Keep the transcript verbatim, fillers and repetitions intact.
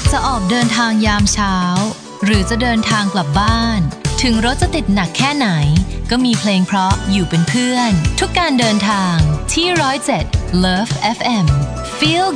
จะออกเดินทางยามเช้าหรือจะเดินทางกลับบ้านถึงรถจะติดหนักแค่ไหนก็มีเพลงเพราะอยู่เป็นเพื่อนทุกการเดินทางที่หนึ่งศูนย์เจ็ด Love เอฟ เอ็ม Feel